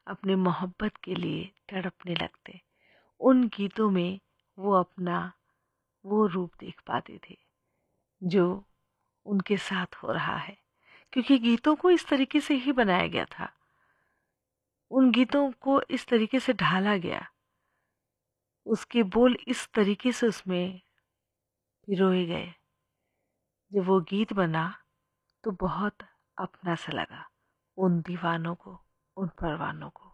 अपने मोहब्बत के लिए तड़पने लगते। उन गीतों में वो अपना वो रूप देख पाते थे जो उनके साथ हो रहा है, क्योंकि गीतों को इस तरीके से ही बनाया गया था, उन गीतों को इस तरीके से ढाला गया, उसके बोल इस तरीके से उसमें पिरोए गए। जब वो गीत बना तो बहुत अपना सा लगा उन दीवानों को, उन परवानों को।